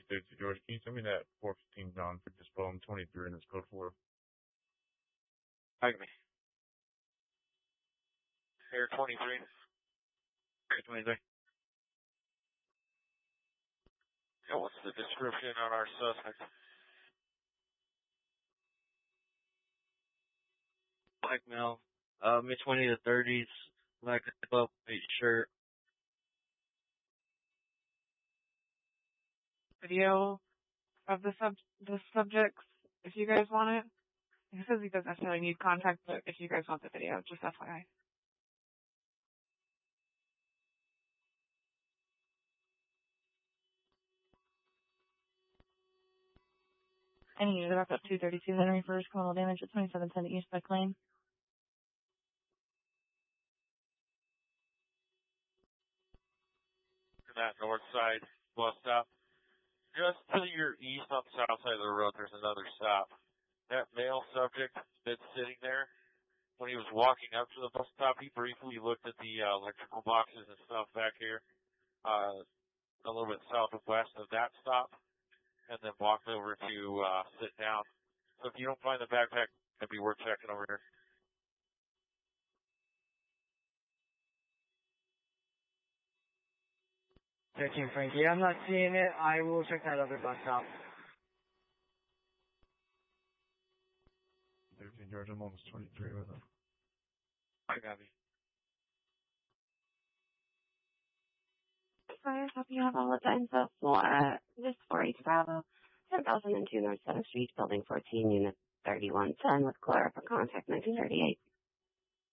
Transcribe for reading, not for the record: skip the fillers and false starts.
Stacy George, can you send me that 415 John for just phone 23 and it's code 4? Tag me. Air 23. Air 23. Yeah, what's the description on our suspect? Black male, mid-20s to 30s, black club, white shirt. Video of the subjects, if you guys want it. He says he doesn't necessarily need contact, but if you guys want the video, just FYI. Any unit back up 232 Henry First, criminal damage at 2710 East Beck Lane. That north side bus stop. Just to your east on the south side of the road, there's another stop. That male subject that's sitting there, when he was walking up to the bus stop, he briefly looked at the electrical boxes and stuff back here, a little bit south of west of that stop, and then walked over to sit down. So if you don't find the backpack, it'd be worth checking over here. 13 Frankie, I'm not seeing it. I will check that other bus stop. 13 George, I'm almost 23 with him. I got you. Fire, hope you have all the time so for this 4H Bravo, 10,002 North 7th Street, Building 14, Unit 3110 with Clara for contact 1938.